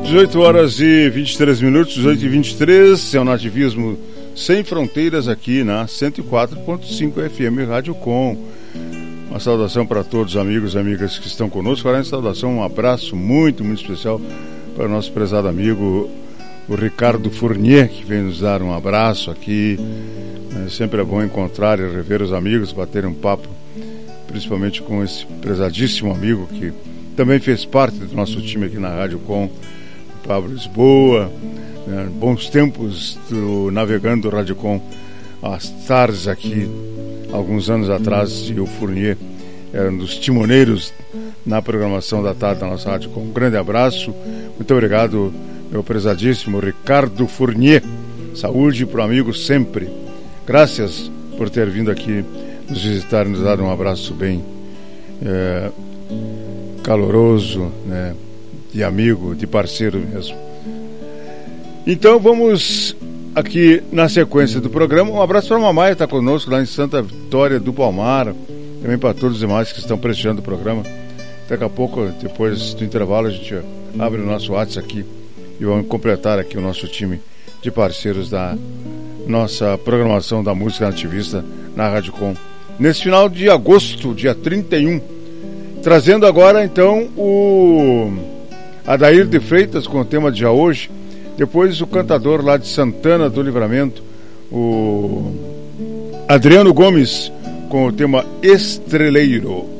18 horas e 23 minutos, 18 e 23, é o Nativismo Sem Fronteiras aqui na 104.5 FM Rádio Com. Uma saudação para todos os amigos e amigas que estão conosco. Agora, uma saudação, um abraço muito especial para o nosso prezado amigo, o Ricardo Fournier, que vem nos dar um abraço aqui. Sempre é bom encontrar e rever os amigos, bater um papo, principalmente com esse prezadíssimo amigo que também fez parte do nosso time aqui na Rádio Com, Pablo Lisboa, né? Bons tempos do Navegando Rádio Com, às tardes aqui, alguns anos atrás, e o Fournier era um dos timoneiros na programação da tarde da nossa Rádio Com. Um grande abraço, muito obrigado, meu prezadíssimo Ricardo Fournier. Saúde para o amigo sempre. Graças por ter vindo aqui nos visitar e nos dar um abraço bem caloroso, né? De amigo, de parceiro mesmo. Então vamos aqui na sequência do programa. Um abraço para a mamãe que está conosco lá em Santa Vitória do Palmar, também para todos os demais que estão prestigiando o programa. Daqui a pouco, depois do intervalo, a gente abre o nosso WhatsApp aqui e vamos completar aqui o nosso time de parceiros da nossa programação da música nativista na Rádio Com nesse final de agosto, dia 31, trazendo agora então o Adair de Freitas com o tema de já hoje, depois o cantador lá de Santana do Livramento, o Adriano Gomes, com o tema Estreleiro.